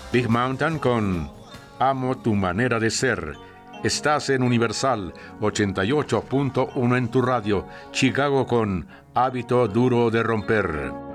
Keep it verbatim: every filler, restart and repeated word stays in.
Big Mountain con Amo tu manera de ser. Estás en Universal ochenta y ocho punto uno en tu radio. Chicago con Hábito duro de romper.